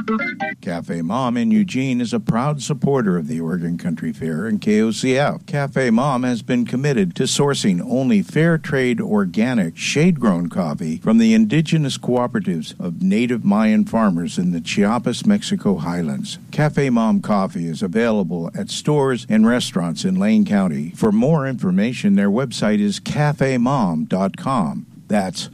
Cafe Mom in Eugene is a proud supporter of the Oregon Country Fair and KOCF. Cafe Mom has been committed to sourcing only fair trade, organic, shade-grown coffee from the indigenous cooperatives of native Mayan farmers in the Chiapas, Mexico highlands. Cafe Mom coffee is available at stores and restaurants in Lane County. For more information, their website is cafemom.com. That's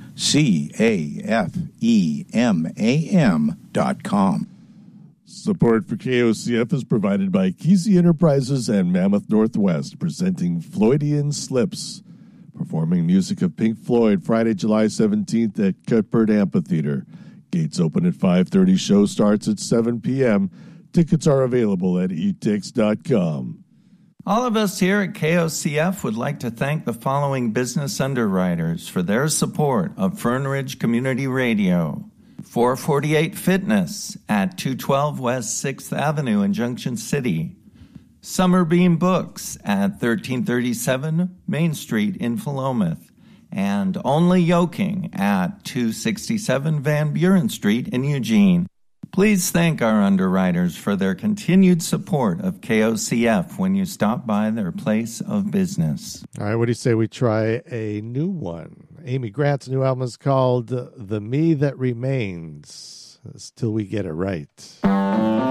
CAFEMAM.com. Support for KOCF is provided by Kesey Enterprises and Mammoth Northwest, presenting Floydian Slips, performing music of Pink Floyd Friday, July 17th at Cuthbert Amphitheater. Gates open at 5:30. Show starts at 7 p.m. Tickets are available at etix.com. All of us here at KOCF would like to thank the following business underwriters for their support of Fern Ridge Community Radio. 448 Fitness at 212 West 6th Avenue in Junction City. Summerbeam Books at 1337 Main Street in Philomath. And Only Yoking at 267 Van Buren Street in Eugene. Please thank our underwriters for their continued support of KOCF when you stop by their place of business. All right, what do you say we try a new one? Amy Grant's new album is called The Me That Remains. Till we get it right.